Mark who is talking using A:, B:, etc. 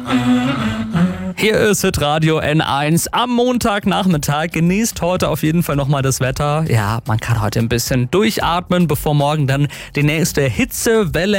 A: Hier ist Hitradio N1 am Montagnachmittag. Genießt heute auf jeden Fall nochmal das Wetter. Ja, man kann heute ein bisschen durchatmen, bevor morgen dann die nächste Hitzewelle